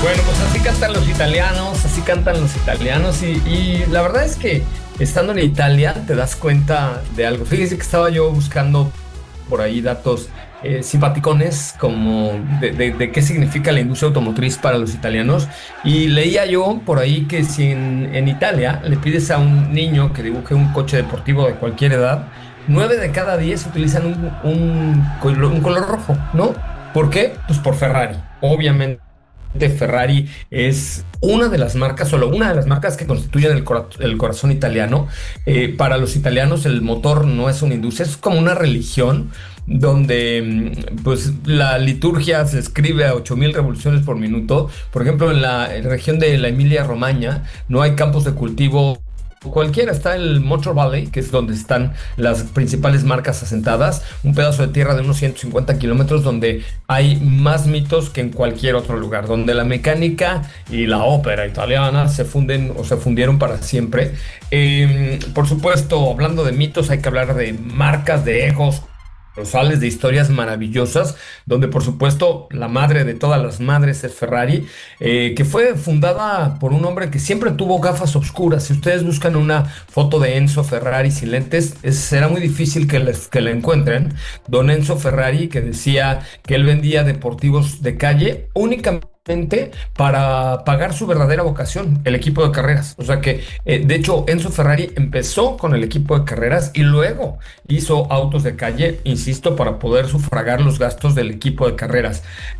Bueno, pues así cantan los italianos y la verdad es que estando en Italia te das cuenta de algo. Fíjese que estaba yo buscando por ahí datos simpaticones como de qué significa la industria automotriz para los italianos y leía yo por ahí que si en Italia le pides a un niño que dibuje un coche deportivo de cualquier edad, 9 de cada 10 utilizan un color rojo, ¿no? ¿Por qué? Pues por Ferrari, obviamente. Ferrari es una de las marcas, solo una de las marcas que constituyen el corazón italiano. Para los italianos el motor no es una industria, es como una religión donde pues la liturgia se escribe a 8000 revoluciones por minuto. Por ejemplo, en la región de la Emilia-Romagna no hay campos de cultivo cualquiera, está el Motor Valley, que es donde están las principales marcas asentadas, un pedazo de tierra de unos 150 kilómetros donde hay más mitos que en cualquier otro lugar, donde la mecánica y la ópera italiana se funden o se fundieron para siempre. Por supuesto, hablando de mitos, hay que hablar de marcas, de egos colosales, de historias maravillosas, donde por supuesto la madre de todas las madres es Ferrari, que fue fundada por un hombre que siempre tuvo gafas oscuras. Si ustedes buscan una foto de Enzo Ferrari sin lentes, será muy difícil que la encuentren. Don Enzo Ferrari, que decía que él vendía deportivos de calle únicamente para pagar su verdadera vocación, el equipo de carreras. O sea que, de hecho, Enzo Ferrari empezó con el equipo de carreras y luego hizo autos de calle, insisto, para poder sufragar los gastos del equipo de carreras.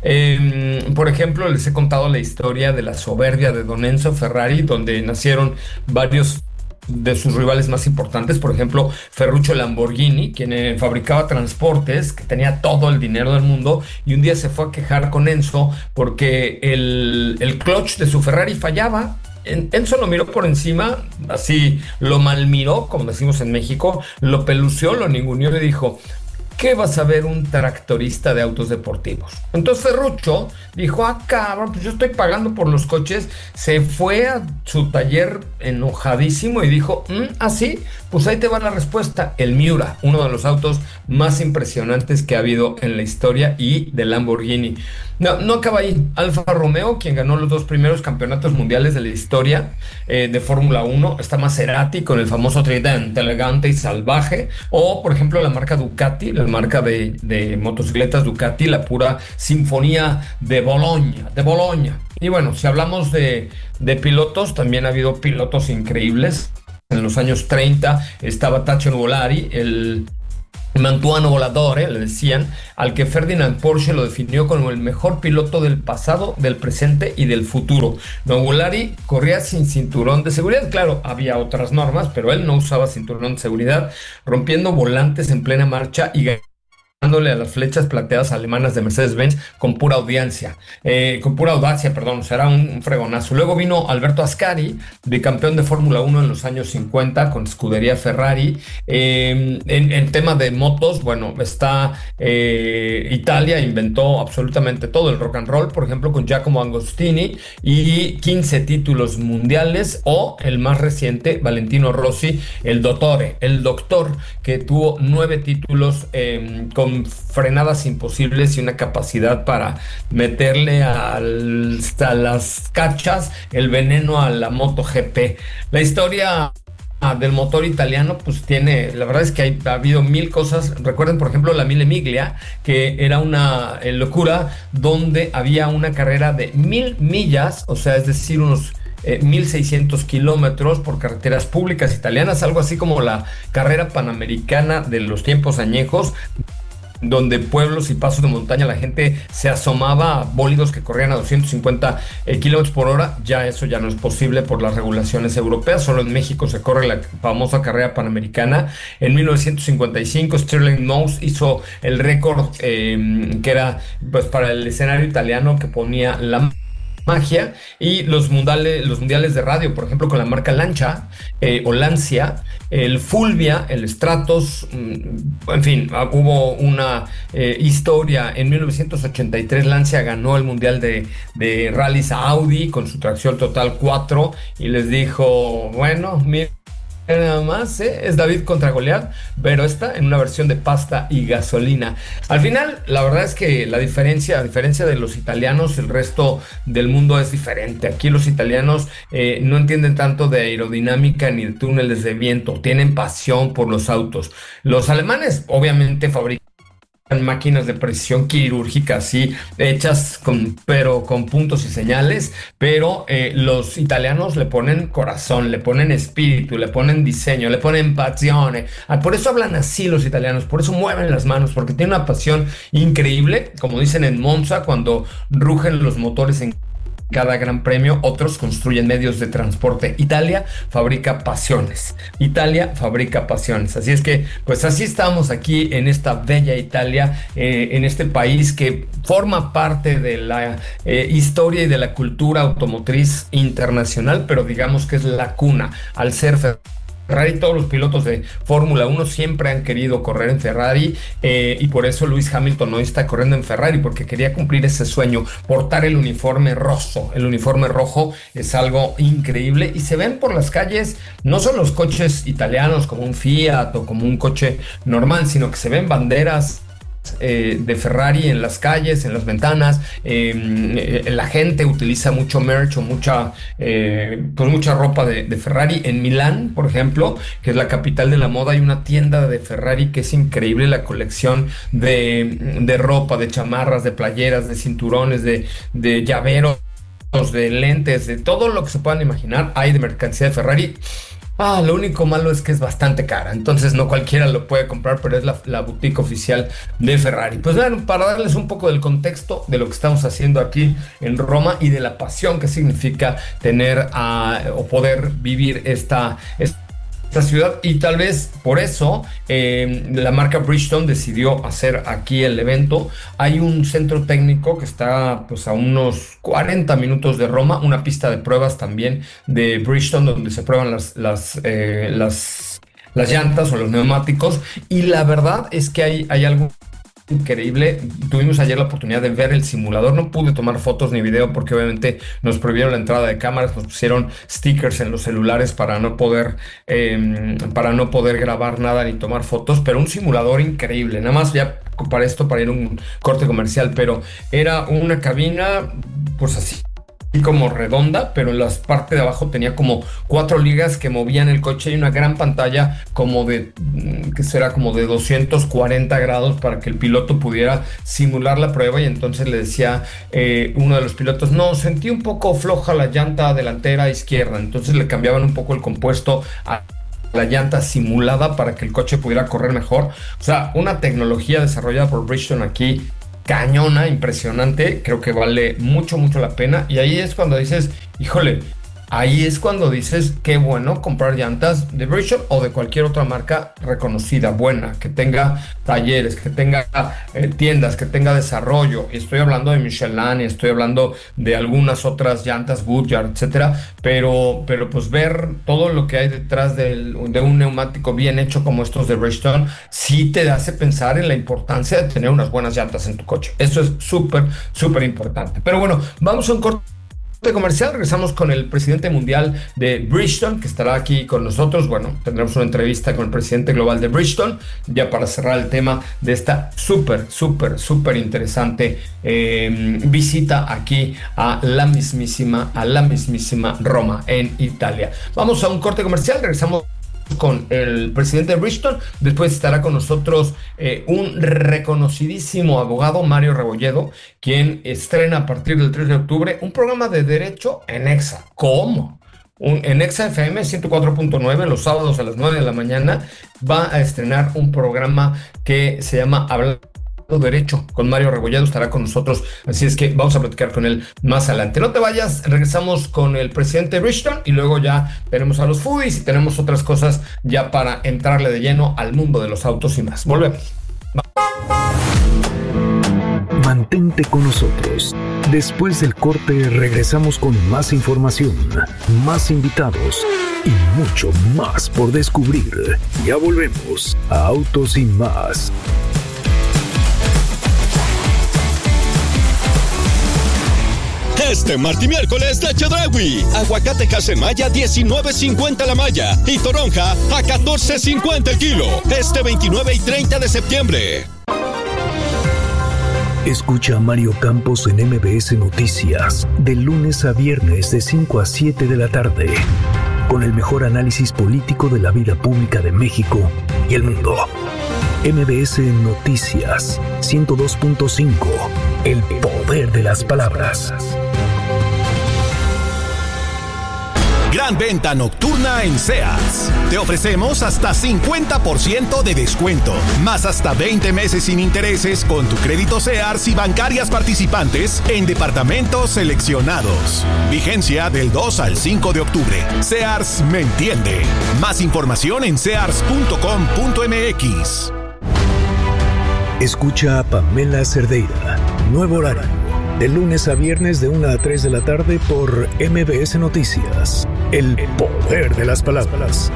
Por ejemplo, les he contado la historia de la soberbia de don Enzo Ferrari, donde nacieron varios de sus rivales más importantes, por ejemplo, Ferruccio Lamborghini, quien fabricaba transportes, que tenía todo el dinero del mundo, y un día se fue a quejar con Enzo porque el clutch de su Ferrari fallaba. Enzo lo miró por encima, así lo malmiró, como decimos en México, lo pelució, lo ninguneó y le dijo: ¿qué vas a ver un tractorista de autos deportivos? Entonces Ferruccio dijo: cabrón, pues yo estoy pagando por los coches. Se fue a su taller enojadísimo y dijo: ¿sí? Pues ahí te va la respuesta. El Miura, uno de los autos más impresionantes que ha habido en la historia, y de Lamborghini. No acaba ahí. Alfa Romeo, quien ganó los 2 primeros campeonatos mundiales de la historia de Fórmula 1. Está Maserati con el famoso tridente elegante y salvaje. O, por ejemplo, la marca Ducati, la marca de motocicletas Ducati, la pura sinfonía de Bologna. Y bueno, si hablamos de pilotos, también ha habido pilotos increíbles. En los años 30 estaba Taccio Nuvolari, el Mantuano Volador, le decían, al que Ferdinand Porsche lo definió como el mejor piloto del pasado, del presente y del futuro. Nuvolari corría sin cinturón de seguridad. Claro, había otras normas, pero él no usaba cinturón de seguridad, rompiendo volantes en plena marcha y dándole a las flechas plateadas alemanas de Mercedes-Benz con pura audacia, será un fregonazo. Luego vino Alberto Ascari, bicampeón de Fórmula 1 en los años 50 con escudería Ferrari. En tema de motos, bueno, está Italia inventó absolutamente todo, el rock and roll, por ejemplo, con Giacomo Agostini, y 15 títulos mundiales, o el más reciente, Valentino Rossi, el doctor, que tuvo 9 títulos con frenadas imposibles y una capacidad para meterle hasta las cachas el veneno a la MotoGP. La historia del motor italiano pues tiene, la verdad es que ha habido 1000 cosas. Recuerden, por ejemplo, la Mille Miglia, que era una locura, donde había una carrera de 1000 millas, o sea, es decir, unos 1600 kilómetros por carreteras públicas italianas, algo así como la carrera panamericana de los tiempos añejos, donde pueblos y pasos de montaña la gente se asomaba a bólidos que corrían a 250 kilómetros por hora. Ya eso ya no es posible por las regulaciones europeas. Solo en México se corre la famosa carrera panamericana. En 1955 Stirling Moss hizo el récord, que era pues para el escenario italiano, que ponía la magia. Y los mundiales de radio, por ejemplo, con la marca Lancia o Lancia, el Fulvia, el Stratos, en fin, hubo una historia. En 1983 Lancia ganó el mundial de rallies a Audi con su tracción total 4 y les dijo: bueno, miren, nada más, es David contra Goliat, pero esta en una versión de pasta y gasolina. Al final, la verdad es que a diferencia de los italianos, el resto del mundo es diferente. Aquí los italianos no entienden tanto de aerodinámica ni de túneles de viento, tienen pasión por los autos. Los alemanes, obviamente, fabrican máquinas de precisión quirúrgica, así hechas pero con puntos y señales, pero los italianos le ponen corazón, le ponen espíritu, le ponen diseño, le ponen pasione. Por eso hablan así los italianos, por eso mueven las manos, porque tienen una pasión increíble, como dicen en Monza, cuando rugen los motores en cada gran premio, otros construyen medios de transporte. Italia fabrica pasiones. Italia fabrica pasiones. Así es que, pues así estamos aquí en esta bella Italia, en este país que forma parte de la historia y de la cultura automotriz internacional, pero digamos que es la cuna al ser Ferrari. Todos los pilotos de Fórmula 1 siempre han querido correr en Ferrari, y por eso Lewis Hamilton hoy está corriendo en Ferrari, porque quería cumplir ese sueño, portar el uniforme rojo. El uniforme rojo es algo increíble y se ven por las calles, no son los coches italianos como un Fiat o como un coche normal, sino que se ven banderas de Ferrari en las calles, en las ventanas. La gente utiliza mucho merch o mucha ropa de Ferrari. En Milán, por ejemplo, que es la capital de la moda, hay una tienda de Ferrari que es increíble, la colección de ropa, de chamarras, de playeras, de cinturones, de llaveros, de lentes, de todo lo que se puedan imaginar hay de mercancía de Ferrari. Lo único malo es que es bastante cara, entonces no cualquiera lo puede comprar, pero es la boutique oficial de Ferrari. Pues bueno, para darles un poco del contexto de lo que estamos haciendo aquí en Roma y de la pasión que significa tener o poder vivir esta ciudad, y tal vez por eso la marca Bridgestone decidió hacer aquí el evento. Hay un centro técnico que está pues a unos 40 minutos de Roma, una pista de pruebas también de Bridgestone donde se prueban las llantas o los neumáticos, y la verdad es que hay algo increíble. Tuvimos ayer la oportunidad de ver el simulador. No pude tomar fotos ni video porque obviamente nos prohibieron la entrada de cámaras, nos pusieron stickers en los celulares para no poder grabar nada ni tomar fotos, pero un simulador increíble. Nada más ya para ir a un corte comercial, pero era una cabina pues así como redonda, pero en la parte de abajo tenía como 4 ligas que movían el coche y una gran pantalla que será como de 240 grados para que el piloto pudiera simular la prueba. Y entonces le decía uno de los pilotos: no, sentí un poco floja la llanta delantera izquierda, entonces le cambiaban un poco el compuesto a la llanta simulada para que el coche pudiera correr mejor. O sea, una tecnología desarrollada por Bridgestone aquí cañona, impresionante. Creo que vale mucho la pena, y ahí es cuando dices, híjole, ahí es cuando dices qué bueno comprar llantas de Bridgestone o de cualquier otra marca reconocida, buena, que tenga talleres, que tenga tiendas, que tenga desarrollo. Y estoy hablando de Michelin, y estoy hablando de algunas otras llantas, Goodyear, etcétera, pero pues ver todo lo que hay detrás de un neumático bien hecho como estos de Bridgestone sí te hace pensar en la importancia de tener unas buenas llantas en tu coche. Eso es súper importante. Pero bueno, vamos a un corte comercial. Regresamos con el presidente mundial de Bridgestone, que estará aquí con nosotros. Bueno, tendremos una entrevista con el presidente global de Bridgestone, ya para cerrar el tema de esta súper interesante visita aquí a la mismísima Roma, en Italia. Vamos a un corte comercial, regresamos con el presidente de Bridgestone. Después estará con nosotros un reconocidísimo abogado, Mario Rebolledo, quien estrena a partir del 3 de octubre un programa de derecho en EXA. ¿Cómo? En EXA FM 104.9, los sábados a las 9 de la mañana, va a estrenar un programa que se llama Hablando Derecho con Mario Rebolledo. Estará con nosotros, así es que vamos a platicar con él más adelante. No te vayas, regresamos con el presidente de Bridgestone y luego ya tenemos a los foodies y tenemos otras cosas ya para entrarle de lleno al mundo de los autos y más. Volvemos. Mantente con nosotros. Después del corte regresamos con más información, más invitados y mucho más por descubrir. Ya volvemos a Autos y Más. Este martes y miércoles de Chedraui. Aguacate Casemaya 19.50 la malla y toronja a 14.50 el kilo. Este 29 y 30 de septiembre. Escucha a Mario Campos en MBS Noticias de lunes a viernes de 5 a 7 de la tarde con el mejor análisis político de la vida pública de México y el mundo. MBS Noticias 102.5. El poder de las palabras. Gran venta nocturna en Sears. Te ofrecemos hasta 50% de descuento, más hasta 20 meses sin intereses con tu crédito Sears y bancarias participantes en departamentos seleccionados. Vigencia del 2 al 5 de octubre. Sears me entiende. Más información en sears.com.mx. Escucha a Pamela Cerdeira. Nuevo horario. De lunes a viernes de 1 a 3 de la tarde por MBS Noticias. El poder de las palabras.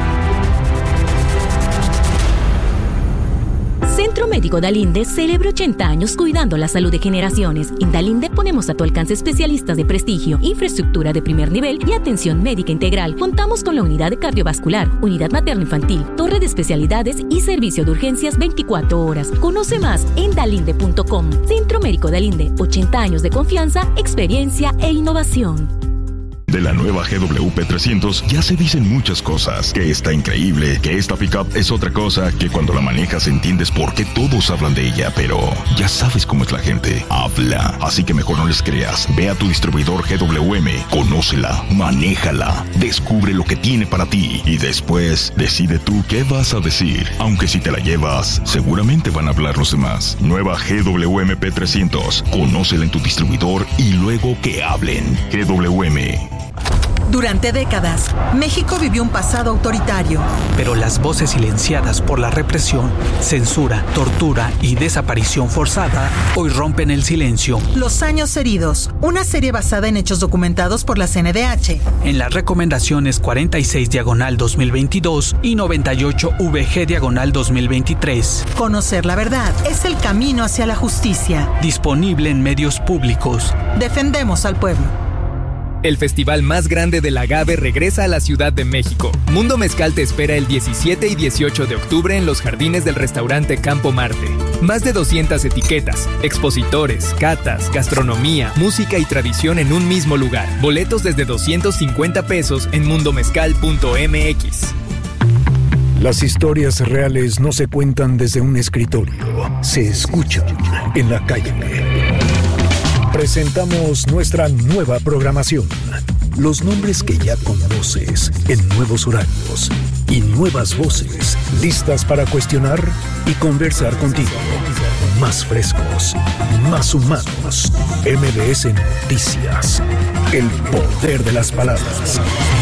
Centro Médico Dalinde celebra 80 años cuidando la salud de generaciones. En Dalinde ponemos a tu alcance especialistas de prestigio, infraestructura de primer nivel y atención médica integral. Contamos con la unidad de cardiovascular, unidad materno-infantil, torre de especialidades y servicio de urgencias 24 horas. Conoce más en dalinde.com. Centro Médico Dalinde, 80 años de confianza, experiencia e innovación. De la nueva GWP 300 ya se dicen muchas cosas, que está increíble, que esta pickup es otra cosa, que cuando la manejas entiendes por qué todos hablan de ella, pero ya sabes cómo es la gente, habla, así que mejor no les creas. Ve a tu distribuidor GWM, conócela, manéjala, descubre lo que tiene para ti y después decide tú qué vas a decir, aunque si te la llevas, seguramente van a hablar los demás. Nueva GWM 300, conócela en tu distribuidor y luego que hablen. GWM. Durante décadas, México vivió un pasado autoritario. Pero las voces silenciadas por la represión, censura, tortura y desaparición forzada hoy rompen el silencio. Los años heridos, una serie basada en hechos documentados por la CNDH. En las recomendaciones 46/2022 y 98VG/2023. Conocer la verdad es el camino hacia la justicia. Disponible en medios públicos. Defendemos al pueblo. El festival más grande del agave regresa a la Ciudad de México. Mundo Mezcal te espera el 17 y 18 de octubre en los jardines del restaurante Campo Marte. Más de 200 etiquetas, expositores, catas, gastronomía, música y tradición en un mismo lugar. Boletos desde 250 pesos en mundomezcal.mx. Las historias reales no se cuentan desde un escritorio, se escuchan en la calle. Presentamos nuestra nueva programación. Los nombres que ya conoces en nuevos horarios y nuevas voces listas para cuestionar y conversar contigo. Más frescos, más humanos. MBS Noticias. El poder de las palabras.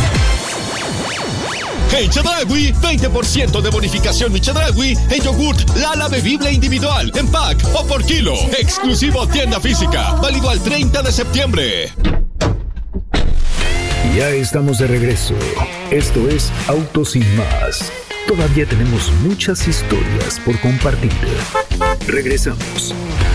En Chedraui, 20% de bonificación en Chedraui en yogurt Lala bebible individual, en pack o por kilo. Exclusivo tienda física, válido al 30 de septiembre. Ya estamos de regreso. Esto es Autos Sin Más. Todavía tenemos muchas historias por compartir. Regresamos.